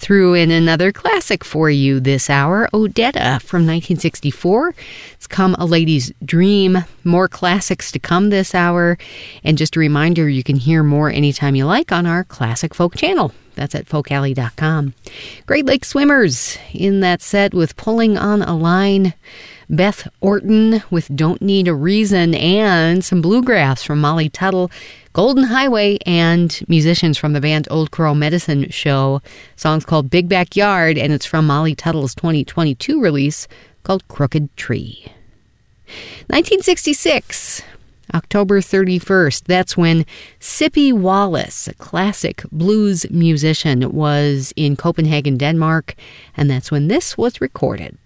Threw in another classic for you this hour, Odetta from 1964. It's Come a Lady's Dream. More classics to come this hour. And just a reminder, you can hear more anytime you like on our Classic Folk channel. That's at folkalley.com. Great Lake Swimmers in that set with Pulling on a Line. Beth Orton with Don't Need a Reason, and some bluegrass from Molly Tuttle, Golden Highway, and musicians from the band Old Crow Medicine Show. Song's called Big Backyard, and it's from Molly Tuttle's 2022 release called Crooked Tree. 1966, October 31st, that's when Sippy Wallace, a classic blues musician, was in Copenhagen, Denmark, and that's when this was recorded.